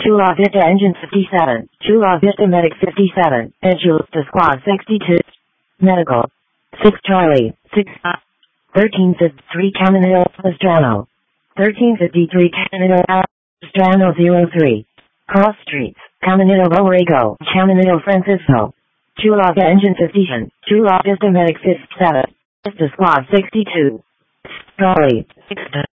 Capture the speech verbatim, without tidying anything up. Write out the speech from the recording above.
Chula Vista Engine fifty-seven, Chula Vista Medic fifty-seven, Edulista Squad sixty-two, Medical, six Charlie, six, thirteen fifty-three Caminito Pastrano, thirteen fifty-three Caminito Pastrano zero three, Cross Streets, Caminito Borrego, Caminito Francisco, Chula Vista Engine fifty-seven, Chula Vista Medic fifty-seven, Vista Squad sixty-two, Charlie, six.